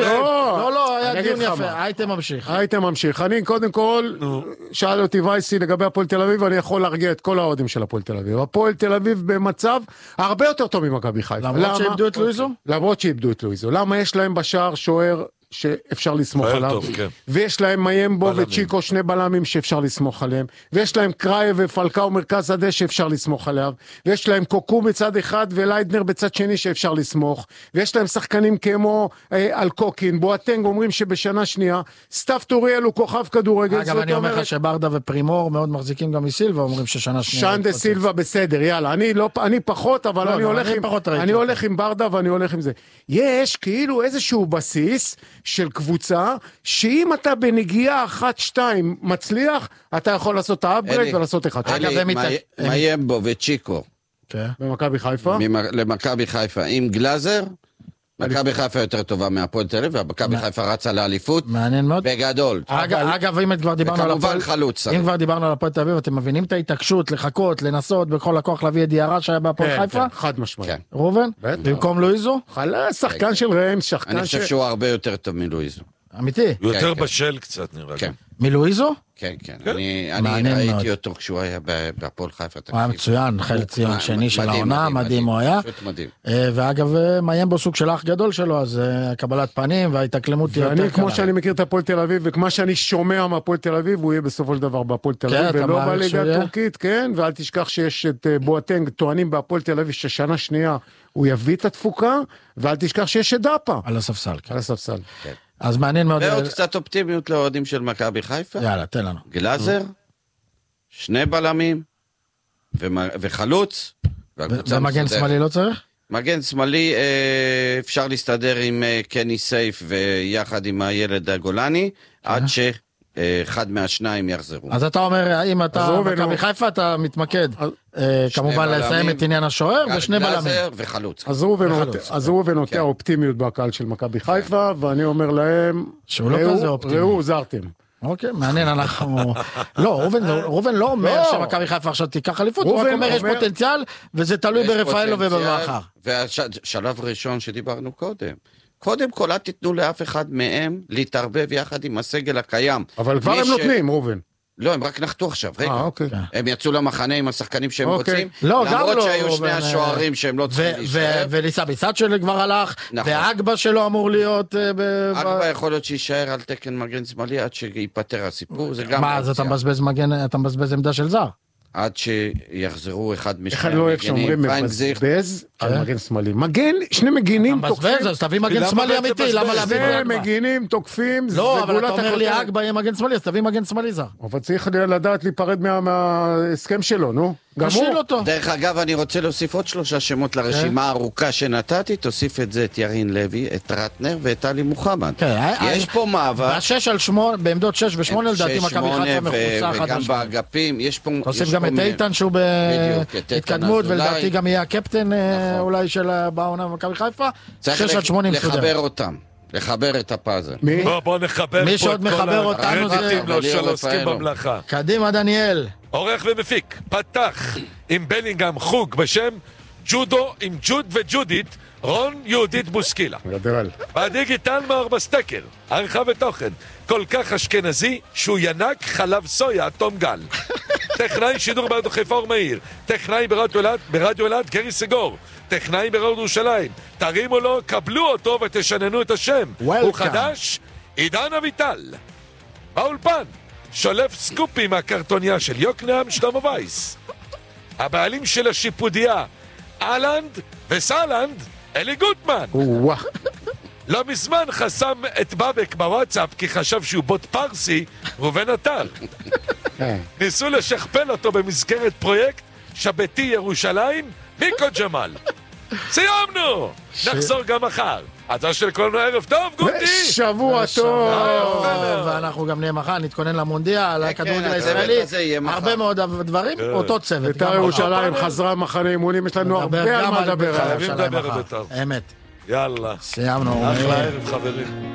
תמשיך. לא, היה דיון יפה, הייתם ממשיך. אני קודם כל, שאל אותי וייסי לגבי הפועל תל אביב, ואני יכול להרגיע את כל האוהדים של הפועל תל אביב. הפועל תל אביב במצב הרבה יותר טוב ממכבי חיפה. למרות שאיבדו את לואיזו? למרות שאיבדו את לואיזו. למה יש להם בשער שוער שאפשר לסמוך עליו, ויש להם מיימבו וצ'יקו שני בלמים שאפשר לסמוך עליהם, ויש להם קראי ופלקאו מרכז שדה שאפשר לסמוך עליו, ויש להם קוקו בצד אחד וליידנר בצד שני שאפשר לסמוך, ויש להם שחקנים כמו אלקוקין, בואטנג, אומרים שבשנה שנייה סטאפ טוריאל הוא כוכב כדורגל. אגב, אני אומר לך שברדה ופרימור מאוד מחזיקים גם מסילבה, אומרים ששנה שנייה שנדה סילבה בסדר, יאללה, אני פחות, אבל אני הולך עם ברדה ואני הולך עם זה. יש כאילו איזשהו בסיס של קבוצה, שאם אתה בנגיעה 1-2 מצליח, אתה יכול לעשות את האפגרייד ולעשות 1-2. מיימבו וצ'יקו. במכבי חיפה? למכבי חיפה. עם גלאזר, מכבי חיפה יותר טובה מהפועל תל אביב, ומכבי חיפה רצה לאליפות. מעניין מאוד. בגדול. אגב, אם כבר דיברנו על הפועל תל אביב, אתם מבינים את ההתעקשות, לחכות, לנסות, בכל הכוח להביא את דיארה שהיה בהפועל חיפה? חד משמעית. רובן? במקום לואיזו? שחקן של ריימס, אני חושב שהוא הרבה יותר טוב מלואיזו. אמיתי? יותר בשל קצת נראה. מלואיזו? כן, כן. אני ראיתי אותו כשהוא היה בהפועל חיפה. הוא היה מצוין, חלק ציון שני של העונה, מדהים הוא היה. ואגב, מיימבו סוג של אח גדול שלו, אז קבלת פנים וההתאקלמות יותר קלה. ואני, כמו שאני מכיר את הפועל תל אביב, וכמו שאני שומע מהפועל תל אביב, הוא יהיה בסופו של דבר בהפועל תל אביב, ולא בליגה הטורקית, כן? ואל תשכח שיש את בואטנג, טוענים בהפועל תל אביב ששנה שנייה הוא יביא את התפוקה, ואל תשכח שיש את דאפה. על הספסל. על הספסל. אז מעניין מאוד. ועוד קצת אופטימיות לאוהדים של מכבי חיפה. יאללה, תן לנו. גלאזר, שני בלמים, וחלוץ. ומגן שמאלי לא צריך? מגן שמאלי אפשר להסתדר עם קני סייף ויחד עם הילד הגולני, עד שאחד מהשניים יחזרו. אז אתה אומר, אם אתה מכבי חיפה, אתה מתמקד כמובן לסיים את עניין השוער, ושני בלמים. גלאזר וחלוץ. אז הוא ונוטה האופטימיות בקהל של מכבי חיפה, ואני אומר להם, ראו, זרתם. אוקיי, מעניין, אנחנו... לא, רובן לא אומר שמכבי חיפה עכשיו תיקח אליפות, הוא רק אומר יש פוטנציאל, וזה תלוי ברפאלו ובמאחר. והשלב ראשון שדיברנו קודם כל, אל תיתנו לאף אחד מהם להתערבב יחד עם הסגל הקיים. אבל כבר הם נותנים, רובן. לא, הם רק נחתו עכשיו, רגע. אוקיי. הם יצאו למחנה עם השחקנים שהם רוצים, לא, למרות שהיו שני השוערים שהם לא צריכים להישאר. וליסה ביסת שלו כבר הלך, והאגבה שלו אמור להיות... אגבה יכול להיות שישאר על תקן מגן שמאלי עד שיפטר הסיפור, זה גם... מה, אז אתה מבזבז עמדה של זר? עד שיחזרו אחד משני המגנים. אחד לא אוהב שאומרים מבזבז על מגן שמאלי. שני מגינים תוקפים. אז תביא מגן שמאלי אמיתי, למה להביא שני מגינים תוקפים. לא, אבל אתה אומר לי אגבה יהיה מגן שמאלי, אז תביא מגן שמאלי זר. אבל צריך לדעת להיפרד מההסכם שלו, נו. תשיל אותו. דרך אגב, אני רוצה להוסיף עוד 3 שמות לרשימה הארוכה שנתתי, תוסיף את זה, את ירין לוי, את רטנר ואת טלי מוחמד. יש פה מאבק. בעמדות 6 ו8 לדעתי מכבי חיפה מחוצה חד וגם באגפים, יש פה... תוסיף גם את איתן שהוא בהתקדמות, ולדעתי גם יהיה הקפטן אולי של בעונה במכבי חיפה. 6-8 לחבר אותם. לחבר את הפאזל. בוא נחבר מי שעוד מחבר אותנו זה... שעוסקים במלאכה. קדימה דניאל. עורך ומפיק, פתח עם בלינגהם חוג בשם ג'ודו עם ג'וד וג'ודית, רון יהודית בוסקילה. בדיגיטל מאור בסטקר, עריכה ותוכן, כל כך אשכנזי שהוא ינק חלב סויה תום גל. טכנאי שידור ברדיו חיפה אור מאיר, טכנאי ברדיו אלעד גרי סגור, טכנאי ברדיו ירושלים, תרימו לו, קבלו אותו ותשננו את השם. הוא חדש, עידן אביטל. באולפן שולף סקופים מהקרטוניה של יוקנעם שלמה וייס. הבעלים של השיפודיה אהלנד וסלנד אלי גוטמן. לא מזמן חסם את בבק בוואטסאפ כי חשב שהוא בוט פרסי ראובן עטר. ניסו לשכפל אותו במסגרת פרויקט שביתי ירושלים מיקו ג'מאל. סיימנו! נחזור גם מחר. אתה של כולנו ערב טוב, גוטי! שבוע טוב! ואנחנו גם נהיה מחר, נתכונן למונדיאל, הכדורגל הישראלי, הרבה מאוד דברים, אותו צוות. בית"ר ירושלים חזרה מחנה אימונים, יש לנו הרבה על מה לדבר. חייבים לדבר על בית"ר. אמת. יאללה. סיימנו. אחלה ערב חברים.